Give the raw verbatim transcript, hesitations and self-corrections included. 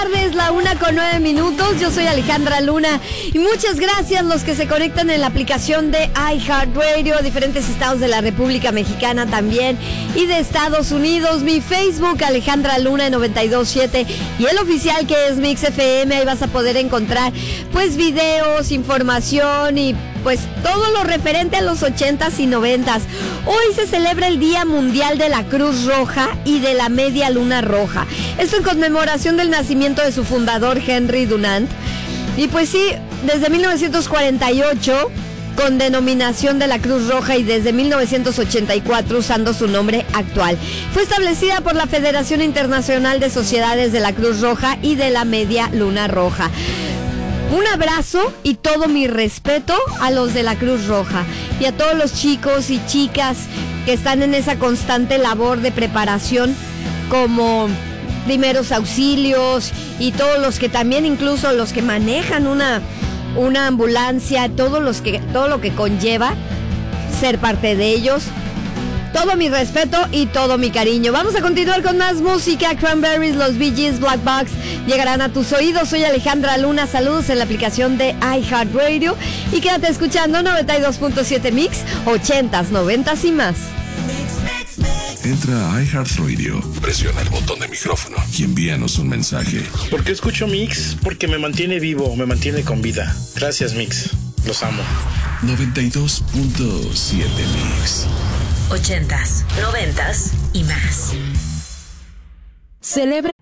tardes, la una con nueve minutos. Yo soy Alejandra Luna y muchas gracias los que se conectan en la aplicación de iHeartRadio, diferentes estados de la República Mexicana también y de Estados Unidos. Mi Facebook, Alejandra Luna noventa y dos siete, y el oficial que es Mix F M. Ahí vas a poder encontrar pues videos, información y pues todo lo referente a los ochentas y noventas. Hoy se celebra el Día Mundial de la Cruz Roja y de la Media Luna Roja. Esto en conmemoración del nacimiento de su fundador, Henry Dunant. Y pues sí, desde mil novecientos cuarenta y ocho, con denominación de la Cruz Roja, y desde mil novecientos ochenta y cuatro usando su nombre actual. Fue establecida por la Federación Internacional de Sociedades de la Cruz Roja y de la Media Luna Roja. Un abrazo y todo mi respeto a los de la Cruz Roja y a todos los chicos y chicas que están en esa constante labor de preparación como primeros auxilios, y todos los que también, incluso los que manejan una, una ambulancia, todos los que, todo lo que conlleva ser parte de ellos. Todo mi respeto y todo mi cariño. Vamos a continuar con más música. Cranberries, los Bee Gees, Black Box llegarán a tus oídos. Soy Alejandra Luna. Saludos en la aplicación de iHeartRadio. Y quédate escuchando noventa y dos punto siete Mix, ochentas, noventas y más. Entra a iHeartRadio, presiona el botón de micrófono y envíanos un mensaje. ¿Por qué escucho Mix? Porque me mantiene vivo, me mantiene con vida. Gracias, Mix. Los amo. noventa y dos punto siete Mix. Ochentas, noventas y más. Celebra